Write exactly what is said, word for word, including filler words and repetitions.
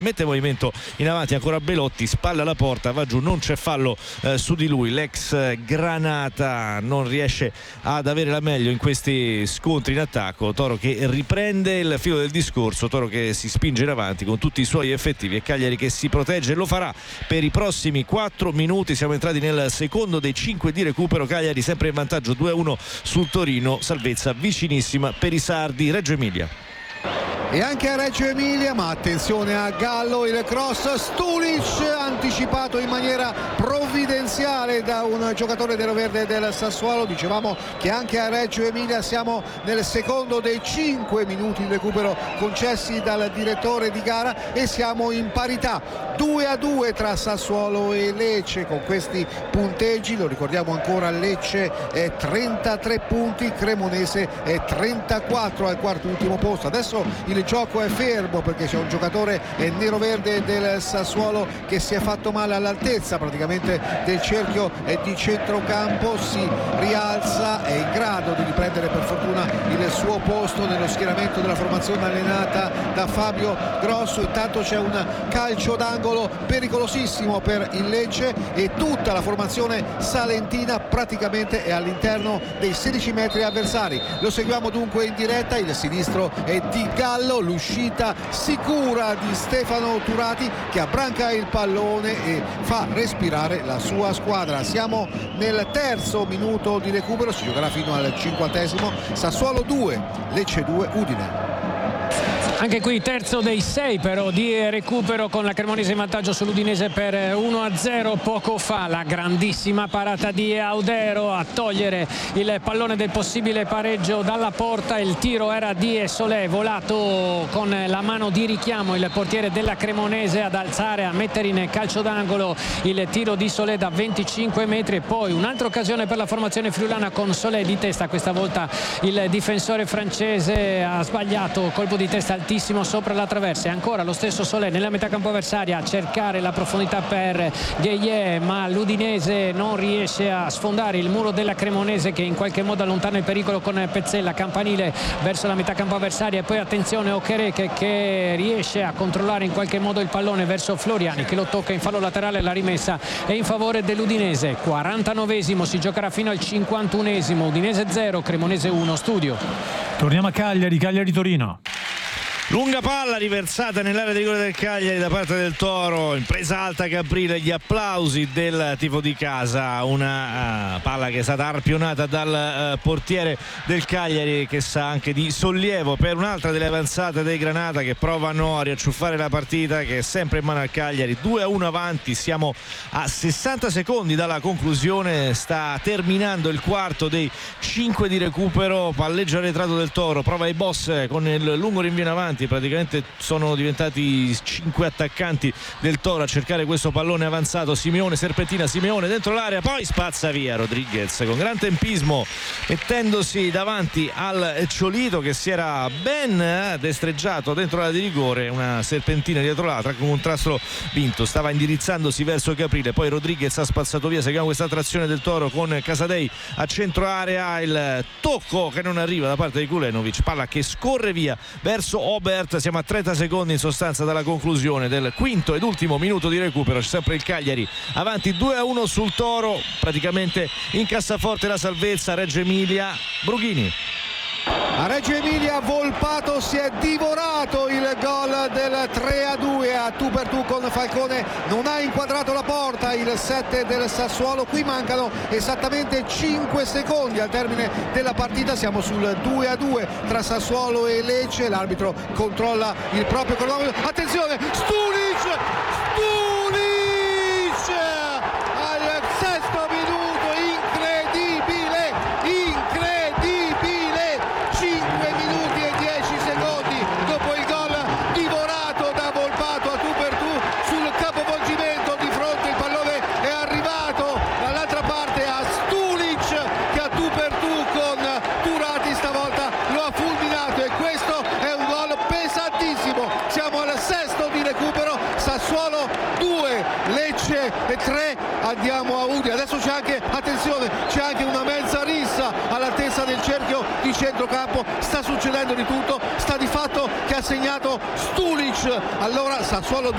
mette movimento in avanti ancora Belotti, spalla alla porta, va giù, non c'è fallo eh, su di lui. L'ex Granata non riesce ad avere la meglio in questi scontri in attacco. Toro che riprende il filo del discorso, Toro che si spinge in avanti con tutti i suoi effettivi e Cagliari che si protegge e lo farà per i prossimi quattro minuti. Siamo entrati nel secondo dei cinque di recupero, Cagliari sempre in vantaggio due a uno sul Torino, salvezza vicinissima per i sardi. Reggio Emilia. E anche a Reggio Emilia, ma attenzione a Gallo, il cross, Stulic anticipato in maniera provvidenziale da un giocatore neroverde del Sassuolo. Dicevamo che anche a Reggio Emilia siamo nel secondo dei cinque minuti di recupero concessi dal direttore di gara e siamo in parità due a due tra Sassuolo e Lecce. Con questi punteggi, lo ricordiamo ancora, Lecce è trentatré punti, Cremonese è trentaquattro al quarto ultimo posto. Adesso il il gioco è fermo perché c'è un giocatore neroverde del Sassuolo che si è fatto male all'altezza praticamente del cerchio di centrocampo, si rialza, è in grado di riprendere per fortuna il suo posto nello schieramento della formazione allenata da Fabio Grosso. Intanto c'è un calcio d'angolo pericolosissimo per il Lecce e tutta la formazione salentina praticamente è all'interno dei sedici metri avversari. Lo seguiamo dunque in diretta, il sinistro è di Gallo, l'uscita sicura di Stefano Turati che abbranca il pallone e fa respirare la sua squadra. Siamo nel terzo minuto di recupero, si giocherà fino al cinquantesimo. Sassuolo due, Lecce due, Udine. Anche qui terzo dei sei però di recupero con la Cremonese in vantaggio sull'Udinese per uno a zero. Poco fa la grandissima parata di Audero a togliere il pallone del possibile pareggio dalla porta. Il tiro era di Solé, volato con la mano di richiamo il portiere della Cremonese ad alzare, a mettere in calcio d'angolo il tiro di Solé da venticinque metri. E poi un'altra occasione per la formazione friulana con Solé di testa, questa volta il difensore francese ha sbagliato, colpo di testa altissimo sopra la traversa. E ancora lo stesso Solé nella metà campo avversaria a cercare la profondità per Gueye, ma l'Udinese non riesce a sfondare il muro della Cremonese che in qualche modo allontana il pericolo con Pezzella. Campanile verso la metà campo avversaria e poi attenzione Okereke che riesce a controllare in qualche modo il pallone verso Floriani che lo tocca in fallo laterale. La rimessa è in favore dell'Udinese. quarantanovesimo, si giocherà fino al cinquantunesimo. Udinese zero, Cremonese uno. Studio. Torniamo a Cagliari, Cagliari-Torino. Lunga palla riversata nell'area di rigore del Cagliari da parte del Toro, in presa alta Caprile, gli applausi del tifo di casa. Una uh, palla che è stata arpionata dal uh, portiere del Cagliari che sa anche di sollievo per un'altra delle avanzate dei Granata che provano a riacciuffare la partita che è sempre in mano al Cagliari. Due a uno avanti, siamo a sessanta secondi dalla conclusione, sta terminando il quarto dei cinque di recupero. Palleggio arretrato del Toro, prova i boss con il lungo rinvio in avanti. Praticamente sono diventati cinque attaccanti del Toro a cercare questo pallone avanzato. Simeone serpentina, Simeone dentro l'area, poi spazza via Rodriguez con gran tempismo, mettendosi davanti al Ciolito che si era ben destreggiato dentro l'area di rigore. Una serpentina dietro l'altra con un contrasto vinto, stava indirizzandosi verso Caprile, poi Rodriguez ha spazzato via. Seguiamo questa trazione del Toro con Casadei a centro area, il tocco che non arriva da parte di Kulenovic, palla che scorre via verso Ober. Siamo a trenta secondi in sostanza dalla conclusione del quinto ed ultimo minuto di recupero. C'è sempre il Cagliari avanti due a uno sul Toro, praticamente in cassaforte la salvezza. Reggio Emilia, Brughini. A Reggio Emilia Volpato si è divorato il gol del tre a due a tu per tu con Falcone, non ha inquadrato la porta il sette del Sassuolo. Qui mancano esattamente cinque secondi al termine della partita, siamo sul due a due tra Sassuolo e Lecce. L'arbitro controlla il proprio cronometro, attenzione, Stulic Stulic al sesto minuto, incredibile incredibile cinque minuti e dieci secondi dopo il gol divorato da Volpato a tu per tu sul capovolgimento di fronte. Il pallone è arrivato dall'altra parte a Stulic che a tu per tu con Turati stavolta lo ha fulminato e questo è un gol pesantissimo. Siamo al sesto di recupero, Sassuolo due, Lecce tre, andiamo a Udine. Adesso c'è anche, attenzione, c'è anche una mezza rissa all'altezza del cerchio di centrocampo. Sta succedendo di tutto, sta di fatto che a ha segnato Stulic. Allora Sassuolo